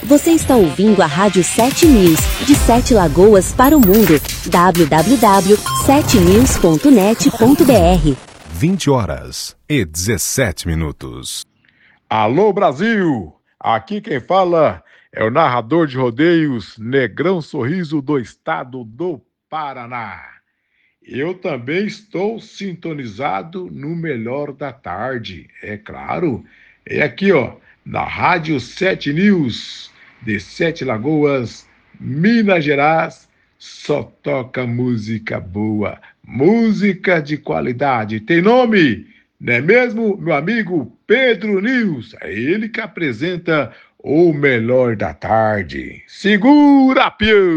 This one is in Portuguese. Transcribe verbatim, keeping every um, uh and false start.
Você está ouvindo a Rádio sete News, de Sete Lagoas para o mundo. w w w ponto sete news ponto net ponto b r. vinte horas e dezessete minutos. Alô, Brasil! Aqui quem fala é o narrador de rodeios Negrão Sorriso do estado do Paraná. Eu também estou sintonizado no melhor da tarde, é claro. É aqui, ó, na Rádio sete News, de Sete Lagoas, Minas Gerais, só toca música boa, música de qualidade. Tem nome, não é mesmo, meu amigo Pedro News? É ele que apresenta o melhor da tarde. Segura, pião!